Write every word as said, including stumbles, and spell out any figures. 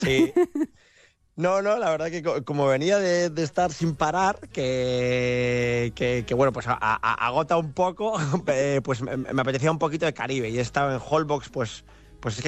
Sí. No, no, la verdad que co- como venía de, de estar sin parar, que, que, que, bueno, pues a- a- agota un poco, eh, pues me, me apetecía un poquito de Caribe y he estado en Holbox, pues, pues es que